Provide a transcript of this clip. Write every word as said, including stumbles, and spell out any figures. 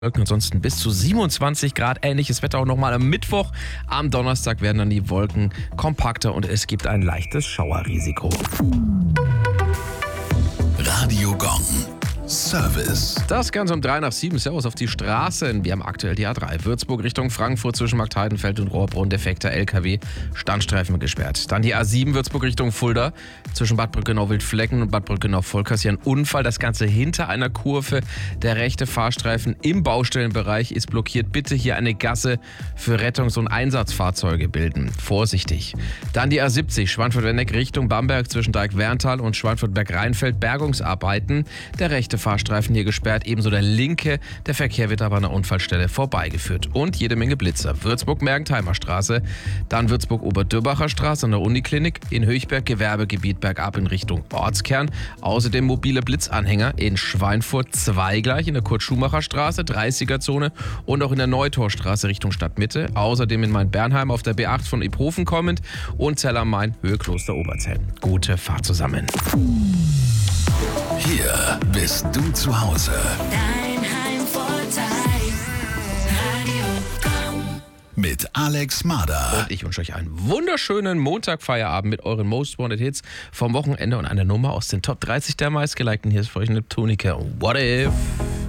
Wolken, ansonsten bis zu siebenundzwanzig Grad. Ähnliches Wetter auch nochmal am Mittwoch. Am Donnerstag werden dann die Wolken kompakter und es gibt ein leichtes Schauerrisiko. Radio Gong. Service. Das Ganze um drei nach sieben. Servus auf die Straßen. Wir haben aktuell die A drei. Würzburg Richtung Frankfurt zwischen Marktheidenfeld und Rohrbrunn. Defekter L K W. Standstreifen gesperrt. Dann die A sieben Würzburg Richtung Fulda. Zwischen Bad Brückenau-Wildflecken und Bad Brückenau-Vollkast. Hier ein Unfall. Das Ganze hinter einer Kurve. Der rechte Fahrstreifen im Baustellenbereich ist blockiert. Bitte hier eine Gasse für Rettungs- und Einsatzfahrzeuge bilden. Vorsichtig. Dann die A siebzig. Schweinfurt-Wenneck Richtung Bamberg zwischen Dreieck-Werntal und Schweinfurt-Berg-Rheinfeld. Bergungsarbeiten. Der rechte Fahrstreifen hier gesperrt, ebenso der linke. Der Verkehr wird aber an der Unfallstelle vorbeigeführt. Und jede Menge Blitzer. Würzburg-Mergentheimer Straße, dann Würzburg-Oberdürbacher Straße an der Uniklinik, in Höchberg Gewerbegebiet bergab in Richtung Ortskern. Außerdem mobile Blitzanhänger in Schweinfurt zwei gleich in der Kurt-Schumacher Straße, dreißiger-Zone und auch in der Neutorstraße Richtung Stadtmitte. Außerdem in Main-Bernheim auf der B acht von Iphofen kommend und Zell am Main, Höhe Kloster Oberzell. Gute Fahrt zusammen. Hier bist du zu Hause. Dein Heimvorteil. Radio Gong. Mit Alex Mader. Und ich wünsche euch einen wunderschönen Montagfeierabend mit euren Most Wanted Hits vom Wochenende und einer Nummer aus den Top dreißig der meistgelikten. Hier ist für euch Neptunica. What if?